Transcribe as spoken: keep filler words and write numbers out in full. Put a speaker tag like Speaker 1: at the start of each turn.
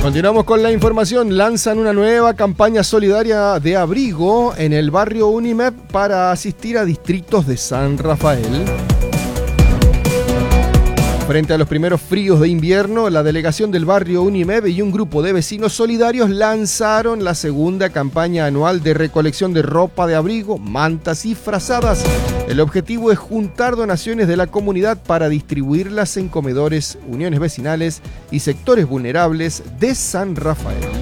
Speaker 1: Continuamos con la información. Lanzan una nueva campaña solidaria de abrigo en el barrio Unimep para asistir a distritos de San Rafael. Frente a los primeros fríos de invierno, la delegación del barrio Unimep y un grupo de vecinos solidarios lanzaron la segunda campaña anual de recolección de ropa de abrigo, mantas y frazadas. El objetivo es juntar donaciones de la comunidad para distribuirlas en comedores, uniones vecinales y sectores vulnerables de San Rafael.